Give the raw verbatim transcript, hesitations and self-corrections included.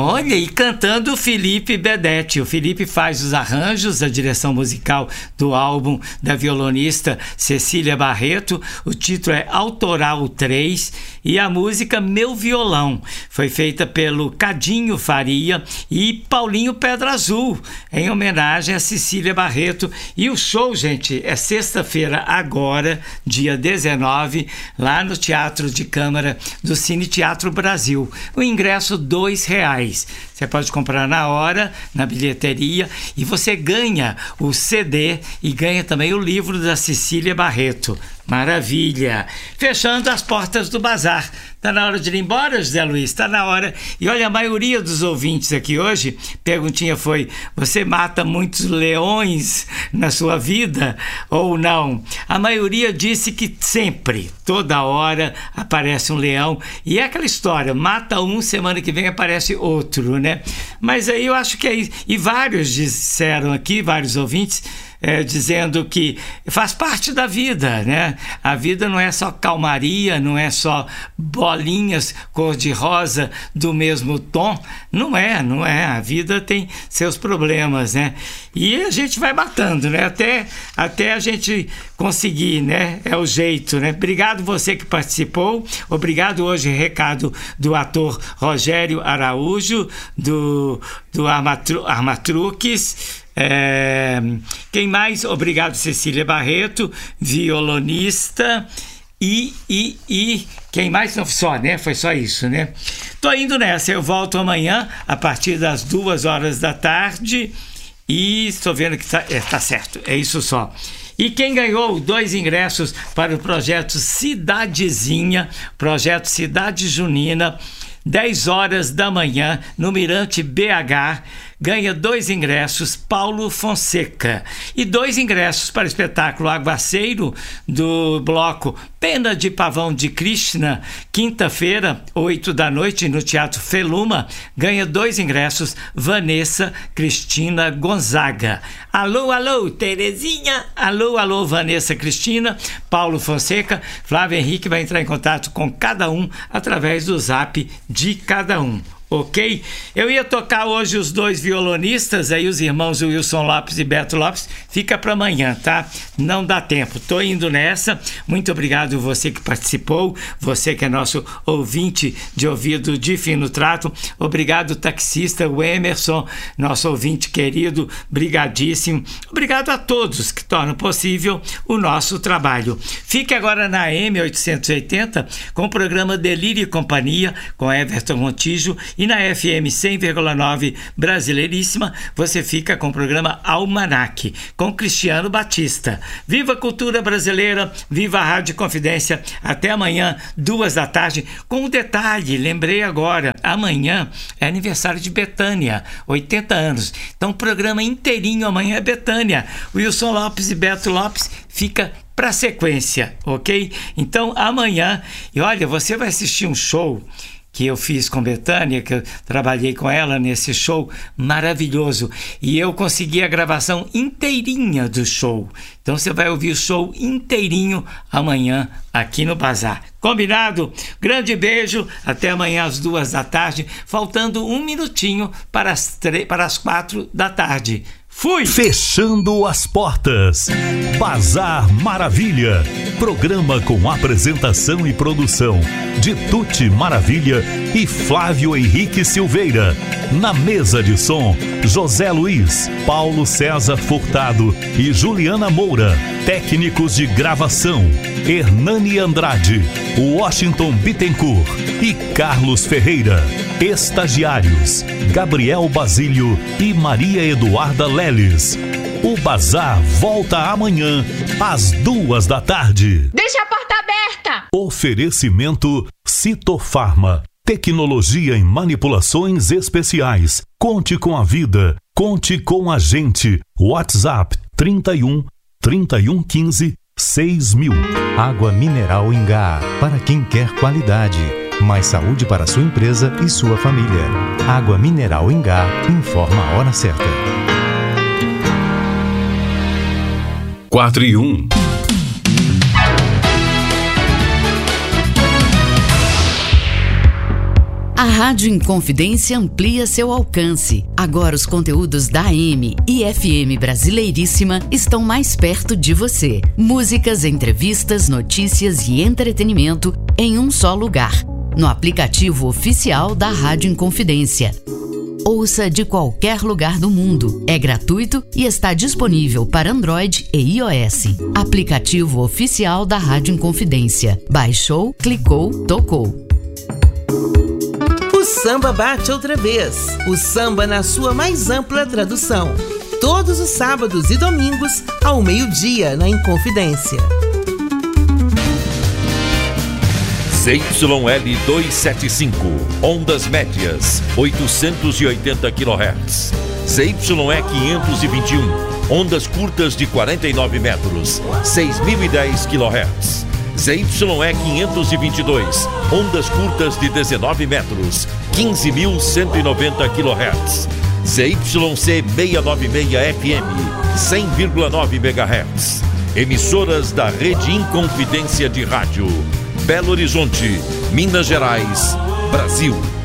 Olha, e cantando o Felipe Bedetti. O Felipe faz os arranjos, a direção musical do álbum da violonista Cecília Barreto. O título é Autoral três e a música Meu Violão. Foi feita pelo Cadinho Faria e Paulinho Pedra Azul, em homenagem a Cecília Barreto. E o show, gente, é sexta-feira agora, dia dezenove, lá no Teatro de Câmara do Cine Teatro Brasil. O ingresso dois reais. Você pode comprar na hora, na bilheteria, e você ganha o C D e ganha também o livro da Cecília Barreto. Maravilha! Fechando as portas do bazar. Está na hora de ir embora, José Luiz? Está na hora. E olha, a maioria dos ouvintes aqui hoje, perguntinha foi, você mata muitos leões na sua vida ou não? A maioria disse que sempre, toda hora, aparece um leão. E é aquela história, mata um, semana que vem aparece outro, né? Mas aí eu acho que é isso. E vários disseram aqui, vários ouvintes, É, dizendo que faz parte da vida, né? A vida não é só calmaria, não é só bolinhas cor-de-rosa do mesmo tom. Não é, não é. A vida tem seus problemas, né? E a gente vai matando, né? Até, até a gente conseguir, né? É o jeito, né? Obrigado você que participou. Obrigado hoje, recado do ator Rogério Araújo, do, do Armatru, Armatruques. É, quem mais? Obrigado, Cecília Barreto, violonista. E, e, e quem mais? Não, só, né? Foi só isso, né? Tô indo nessa, eu volto amanhã a partir das duas horas da tarde. E estou vendo que tá, é, tá certo, é isso só. E quem ganhou dois ingressos para o projeto Cidadezinha, projeto Cidade Junina, dez horas da manhã, no Mirante B H, ganha dois ingressos, Paulo Fonseca. E dois ingressos para o espetáculo Aguaceiro, do bloco Pena de Pavão de Krishna, quinta-feira, oito da noite, no Teatro Feluma, ganha dois ingressos, Vanessa Cristina Gonzaga. Alô, alô, Terezinha. Alô, alô, Vanessa Cristina, Paulo Fonseca. Flávio Henrique vai entrar em contato com cada um através do zap de cada um. Ok? Eu ia tocar hoje os dois violonistas, aí os irmãos Wilson Lopes e Beto Lopes, fica para amanhã, tá? Não dá tempo, tô indo nessa. Muito obrigado você que participou, você que é nosso ouvinte de ouvido de fino trato. Obrigado, taxista, o Emerson, nosso ouvinte querido, brigadíssimo. Obrigado a todos que tornam possível o nosso trabalho. Fique agora na A M oitocentos e oitenta com o programa Delírio e Companhia, com Everton Montijo. E na F M cem vírgula nove Brasileiríssima, você fica com o programa Almanac, com Cristiano Batista. Viva a cultura brasileira, viva a Rádio Confidência. Até amanhã, duas da tarde. Com um detalhe, lembrei agora, amanhã é aniversário de Bethânia, oitenta anos. Então o programa inteirinho amanhã é Bethânia. Wilson Lopes e Beto Lopes fica para sequência, ok? Então amanhã, e olha, você vai assistir um show que eu fiz com Bethânia, que eu trabalhei com ela nesse show maravilhoso, e eu consegui a gravação inteirinha do show. Então você vai ouvir o show inteirinho amanhã aqui no Bazar. Combinado? Grande beijo, até amanhã às duas da tarde, faltando um minutinho para as, tre- para as quatro da tarde. Fui! Fechando as portas. Bazar Maravilha. Programa com apresentação e produção de Tuti Maravilha e Flávio Henrique Silveira. Na mesa de som, José Luiz, Paulo César Furtado e Juliana Moura. Técnicos de gravação, Hernani Andrade, Washington Bittencourt e Carlos Ferreira. Estagiários, Gabriel Basílio e Maria Eduarda Leles. O Bazar volta amanhã às duas da tarde. Deixa a porta aberta! Oferecimento Citofarma. Tecnologia em manipulações especiais. Conte com a vida. Conte com a gente. WhatsApp trinta e um, trinta e um quinze, seis mil. Água mineral Ingá. Para quem quer qualidade. Mais saúde para sua empresa e sua família. Água mineral Ingá informa a hora certa. quatro e um. A Rádio Inconfidência amplia seu alcance. Agora os conteúdos da A M e F M Brasileiríssima estão mais perto de você. Músicas, entrevistas, notícias e entretenimento em um só lugar. No aplicativo oficial da Rádio Inconfidência. Ouça de qualquer lugar do mundo. É gratuito e está disponível para Android e iOS. Aplicativo oficial da Rádio Inconfidência. Baixou, clicou, tocou. O samba bate outra vez. O samba na sua mais ampla tradução. Todos os sábados e domingos, ao meio-dia, na Inconfidência. Z Y L duzentos e setenta e cinco, ondas médias, oitocentos e oitenta quilohertz. Z Y E quinhentos e vinte e um, ondas curtas de quarenta e nove metros, seis mil e dez quilohertz. Z Y E quinhentos e vinte e dois, ondas curtas de dezenove metros, quinze mil cento e noventa quilohertz. Z Y C seiscentos e noventa e seis F M, cem vírgula nove megahertz. Emissoras da Rede Inconfidência de Rádio. Belo Horizonte, Minas Gerais, Brasil.